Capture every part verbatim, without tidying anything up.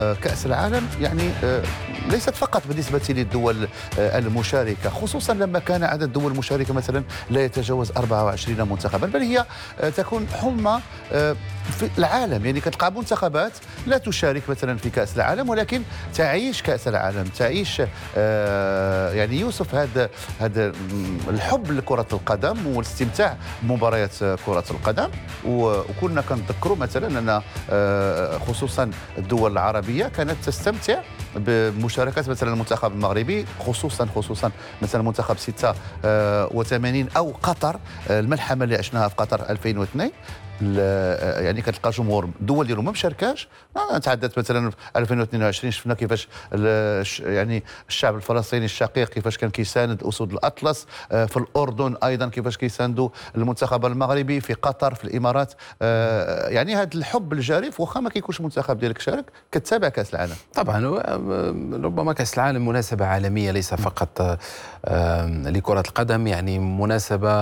كأس العالم يعني ليست فقط بالنسبة للدول المشاركة، خصوصا لما كان عدد الدول المشاركة مثلا لا يتجاوز أربعة وعشرين منتخبا، بل هي تكون حمى في العالم. يعني كتلقى منتخبات لا تشارك مثلا في كأس العالم ولكن تعيش كأس العالم، تعيش يعني يوسف هذا هذا الحب لكرة القدم والاستمتاع بمباريات كرة القدم. وكنا كنذكروا مثلا أن خصوصا الدول العربية كانت تستمتع بمشاركة مثلا المنتخب المغربي، خصوصا خصوصا مثلا منتخب ستة وثمانين او قطر، الملحمه اللي عشناها في قطر ألفين واثنين. يعني كتلقى جمهور الدول ديالهم ما مشاركاش. تعدت مثلا في ألفين واثنين وعشرين شفنا كيفاش يعني الشعب الفلسطيني الشقيق كيفاش كان كيساند اسود الاطلس، في الاردن ايضا كيفاش كيساندوا المنتخب المغربي، في قطر، في الامارات. يعني هذا الحب الجارف واخا ما كيكونش المنتخب ديالك شارك كتتابع كاس العالم. طبعا ربما كاس العالم مناسبه عالميه ليس فقط لكره القدم، يعني مناسبه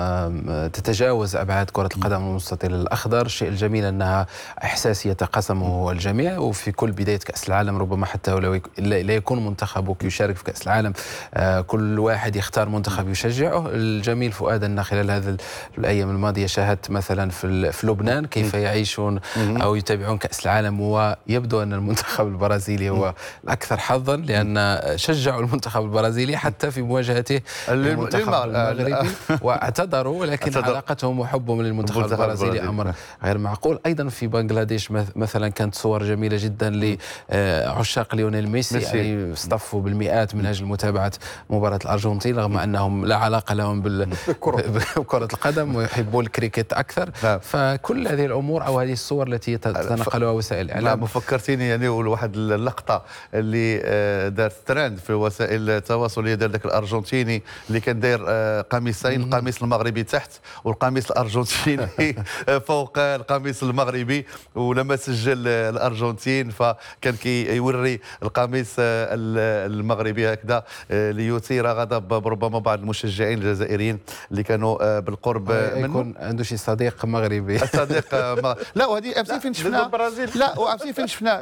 تتجاوز ابعاد كره القدم والمستطيل الاخضر. الشيء الجميل انها احساس يتقاسمه الجميع، وفي كل بدايه كاس العالم ربما حتى ولو لا يكون منتخبك يشارك في كاس العالم كل واحد يختار منتخب يشجعه. الجميل فؤاد ان خلال هذه الايام الماضيه شاهدت مثلا في في لبنان كيف يعيشون او يتابعون كاس العالم، ويبدو ان المنتخب البرازيلي هو الاكثر حظا لان شجعوا المنتخب البرازيلي حتى في مواجهته المنتخب المغربي واعتذروا، ولكن علاقتهم وحبهم للمنتخب البرازيلي امر غير معقول. ايضا في بنغلاديش مثلا كانت صور جميله جدا لعشاق ليونيل ميسي, ميسي. يعني اصطفوا بالمئات من اجل متابعه مباراه الارجنتين رغم انهم لا علاقه لهم بكره القدم ويحبون الكريكيت اكثر. نعم. فكل هذه الامور او هذه الصور التي تتنقلها وسائل الاعلام. نعم، فكرتيني يعني واحد اللقطه اللي دارت ترند في وسائل التواصل اللي دار ذاك الارجنتيني اللي كان داير قميصين، القميص المغربي تحت والقميص الارجنتيني فوق القميص المغربي، ولما سجل الارجنتين فكان كيوري القميص المغربي هكذا ليثير غضب ربما بعض المشجعين الجزائريين اللي كانوا بالقرب منه. يكون عنده شي صديق مغربي. صديق مغ... لا وهذه عرفتي فين شفنا؟ لا وعرفتي فين شفنا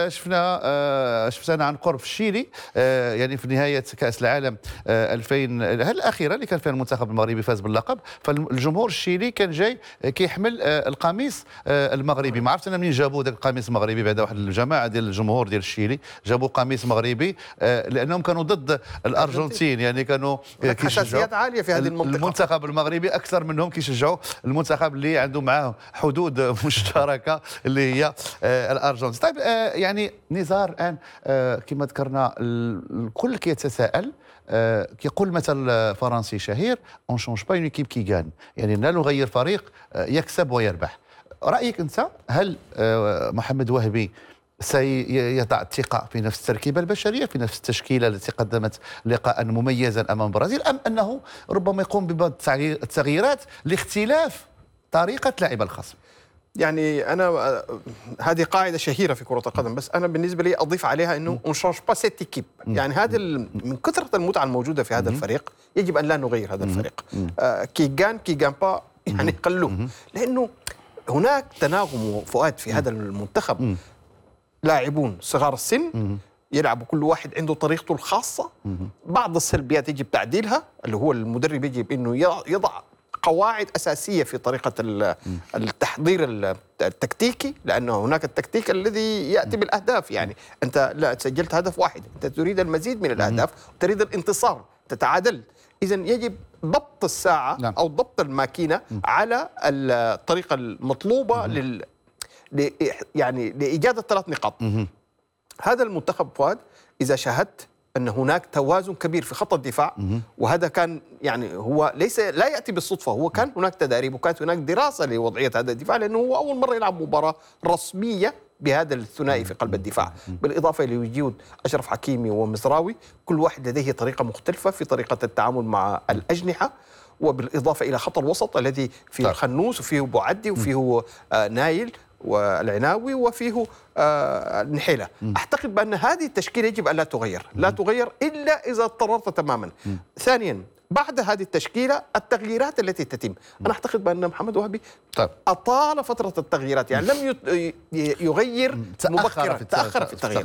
شفنا شفتها عن قرب في الشيلي، يعني في نهايه كاس العالم ألفين الاخيره اللي كان فيها المنتخب المغربي فاز باللقب، فالجمهور الشيلي كان جاي كيحمل القميص المغربي. ما عرفت انا منين جابوا ذاك القميص المغربي، بعدا واحد الجماعه ديال الجمهور ديال الشيلي جابوا قميص مغربي لانهم كانوا ضد الارجنتين، يعني كانوا حساسيات عاليه في هذه المنطقه. المنتخب المغربي اكثر منهم كيشجعوا المنتخب اللي عنده معاه حدود مشتركه اللي هي الارجنتين. طيب يعني نزار الان كما ذكرنا الكل كيتساءل، كيقول مثل فرنسي شهير اون شونج با اون ايكيب كي غان، يعني لا نغير فريق يكسب ويربح. رايك انت، هل محمد وهبي سيضع الثقة في نفس التركيبة البشرية، في نفس التشكيلة التي قدمت لقاء مميزا امام البرازيل، ام انه ربما يقوم ببعض التغييرات لاختلاف طريقة لعب الخصم؟ يعني انا هذه قاعده شهيره في كره القدم، بس انا بالنسبه لي اضيف عليها انه اون شونج با سيت ايكيب. يعني هذا من كثره المتعه الموجوده في هذا الفريق يجب ان لا نغير هذا الفريق. آه كي جان كي جان با يعني قلوه، لانه هناك تناغم فؤاد في هذا المنتخب. لاعبون صغار السن يلعبوا كل واحد عنده طريقته الخاصه. بعض السلبيات يجب تعديلها، اللي هو المدرب يجب انه يضع قواعد أساسية في طريقة التحضير التكتيكي، لأنه هناك التكتيك الذي يأتي بالأهداف. يعني أنت لا سجلت هدف واحد، أنت تريد المزيد من الأهداف وتريد الانتصار، تتعادل. إذا يجب ضبط الساعة نعم. أو ضبط الماكينة على الطريقة المطلوبة لل... ل... يعني لإيجاد الثلاث نقاط. هذا المنتخب فؤاد إذا شاهدت أن هناك توازن كبير في خط الدفاع، وهذا كان يعني هو ليس لا يأتي بالصدفة، هو كان هناك تداريب وكانت هناك دراسة لوضعية هذا الدفاع، لأنه هو أول مرة يلعب مباراة رسمية بهذا الثنائي في قلب الدفاع، بالإضافة إلى وجود أشرف حكيمي ومزراوي، كل واحد لديه طريقة مختلفة في طريقة التعامل مع الأجنحة، وبالإضافة إلى خط الوسط الذي فيه الخنوس وفيه بوعدي وفيه آه نايل والعناوي وفيه آه النحيلة. أعتقد بأن هذه التشكيلة يجب أن لا تغير لا تغير إلا إذا اضطررت تماما. ثانيا بعد هذه التشكيله التغييرات التي تتم، انا اعتقد بان محمد وهبي طيب. اطال فتره التغييرات، يعني لم يت- ي- يغير تأخر مبكرا، في الت- تاخر في في التغيير.